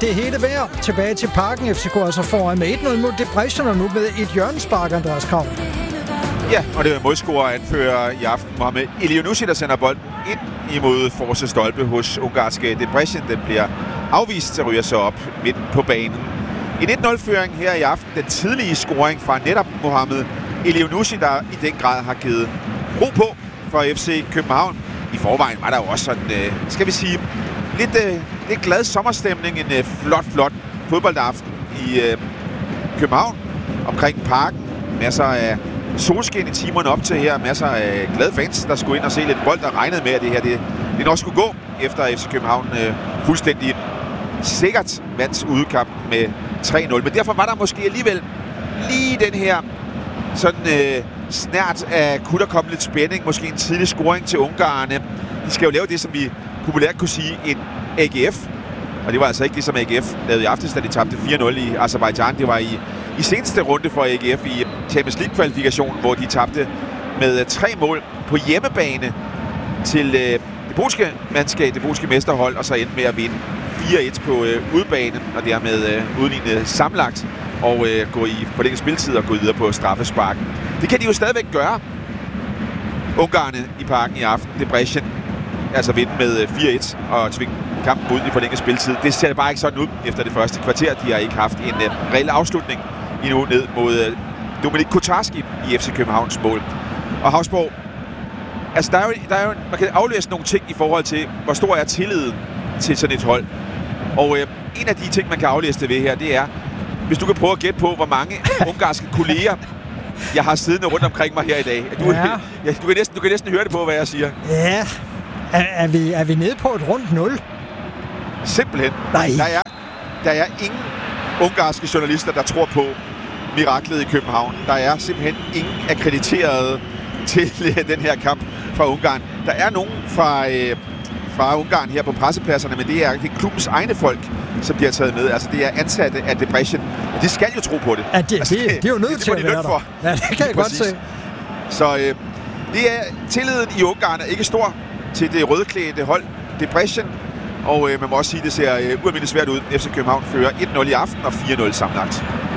det hele værd. Tilbage til Parken. FCK altså foran med 1-0 mod Debrecen, og nu med et hjørnespark, Andreas Krav. Ja, og det er målscorer anfører i aften, Mohamed Elyounoussi, der sender bolden ind imod forreste stolpe hos ungarske Debrecen. Den bliver afvist, så ryger så op midten på banen. En 1-0-føring her i aften. Den tidlige scoring fra netop Mohamed Elyounoussi, der i den grad har givet ro på for FC København. I forvejen var der jo også sådan, skal vi sige, lidt glad sommerstemning. En flot fodboldaften i København omkring Parken. Masser af solskin i timerne op til her. Masser af glade fans, der skulle ind og se lidt bold, der regnede med, at det her det nok skulle gå, efter FC København fuldstændig sikkert vandt udkampen med 3-0. Men derfor var der måske alligevel lige den her sådan snært af, kunne der komme lidt spænding, måske en tidlig scoring til ungarerne. De skal jo lave det, som vi populært kunne sige, en AGF. Og det var altså ikke det, som AGF lavede i aftes, da de tabte 4-0 i Aserbajdsjan. Det var i seneste runde for AGF i Champions League-kvalifikationen, hvor de tabte med 3 mål på hjemmebane til det polske mandskab, det polske mesterhold, og så endte med at vinde 4-1 på udebane, og dermed udlignet sammenlagt og gå i forlænget spiltid og gå videre på straffespark. Det kan de jo stadigvæk gøre, ungarerne i Parken i aften. Debrecen altså vinde med 4-1 og tvinge kampen ud i forlænget spiltid. Det ser bare ikke sådan ud efter det første kvarter. De har ikke haft en reel afslutning endnu ned mod Dominik Kotarski i FC Københavns mål. Og Havsborg, altså der er jo, man kan aflæse nogle ting i forhold til, hvor stor er tilliden til sådan et hold. Og en af de ting, man kan aflæse det ved her, det er, hvis du kan prøve at gætte på, hvor mange ungarske kolleger jeg har siddende rundt omkring mig her i dag. Du kan næsten høre det på, hvad jeg siger. Ja, er vi nede på et rundt 0? Simpelthen. Nej. Der er ingen ungarske journalister, der tror på miraklet i København. Der er simpelthen ingen akkrediterede til den her kamp fra Ungarn. Der er nogen fra Ungarn her på pressepladserne, men det er klubbens egne folk, som de har taget med. Altså, det er ansatte af Debrecen. Og de skal jo tro på det. Ja, det er jo nødt til at være der. Ja, det kan jeg godt se. Så det er tilliden i Ungarn er ikke stor til det rødklædte hold Debrecen. Og man må også sige, at det ser ualmindeligt svært ud. FC København fører 1-0 i aften og 4-0 sammenlagt.